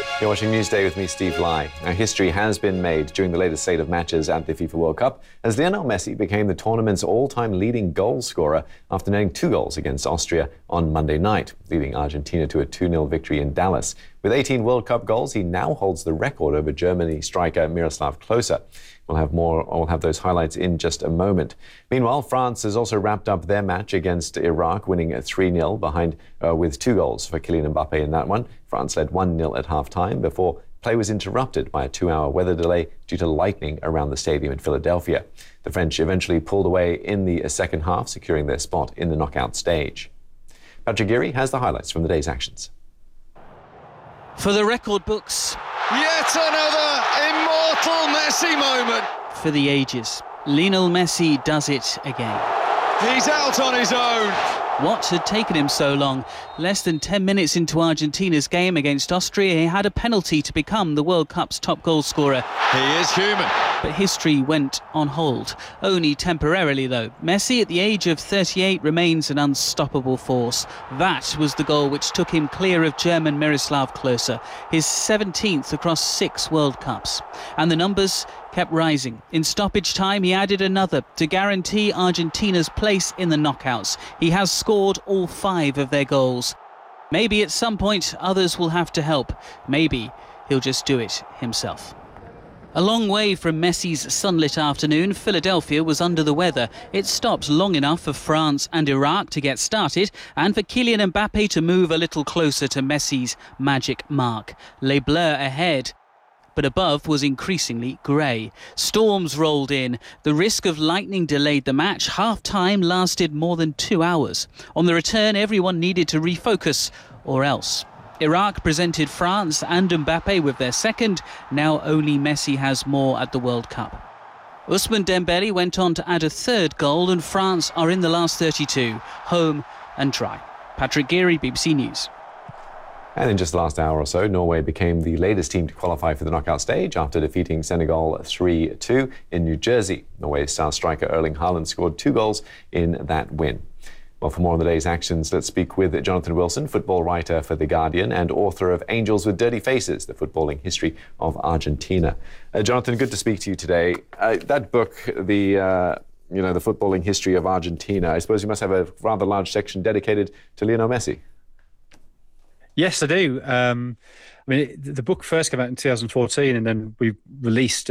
You're watching Newsday with me, Steve Lai. Now, history has been made during the latest slate of matches at the FIFA World Cup as Lionel Messi became the tournament's all-time leading goal scorer after netting 2 goals against Austria on Monday night, leading Argentina to a 2-0 victory in Dallas. With 18 World Cup goals, he now holds the record over Germany striker Miroslav Klose. We'll have those highlights in just a moment. Meanwhile, France has also wrapped up their match against Iraq, winning 3-0 behind with 2 goals for Kylian Mbappe in that one. France led 1-0 at half-time before play was interrupted by a 2-hour weather delay due to lightning around the stadium in Philadelphia. The French eventually pulled away in the second half, securing their spot in the knockout stage. Patrick Geary has the highlights from the day's actions. For the record books, yet another immortal Messi moment. For the ages, Lionel Messi does it again. He's out on his own. What had taken him so long? Less than 10 minutes into Argentina's game against Austria, he had a penalty to become the World Cup's top goal scorer. He is human. But history went on hold, only temporarily though. Messi, at the age of 38, remains an unstoppable force. That was the goal which took him clear of German Miroslav Klose, his 17th across 6 World Cups. And the numbers kept rising. In stoppage time, he added another to guarantee Argentina's place in the knockouts. He has scored all 5 of their goals. Maybe at some point others will have to help. Maybe he'll just do it himself. A long way from Messi's sunlit afternoon, Philadelphia was under the weather. It stopped long enough for France and Iraq to get started and for Kylian Mbappe to move a little closer to Messi's magic mark. Les Bleus ahead, but above was increasingly grey. Storms rolled in. The risk of lightning delayed the match. Half-time lasted more than 2 hours. On the return, everyone needed to refocus, or else. Iraq presented France and Mbappe with their second. Now only Messi has more at the World Cup. Ousmane Dembele went on to add a 3rd goal, and France are in the last 32, home and dry. Patrick Geary, BBC News. And in just the last hour or so, Norway became the latest team to qualify for the knockout stage after defeating Senegal 3-2 in New Jersey. Norway's star striker Erling Haaland scored 2 goals in that win. Well, for more on the day's actions, let's speak with Jonathan Wilson, football writer for The Guardian and author of Angels with Dirty Faces, the footballing history of Argentina. Jonathan, good to speak to you today. That book, the footballing history of Argentina, I suppose you must have a rather large section dedicated to Lionel Messi. Yes, I do. The book first came out in 2014, and then we released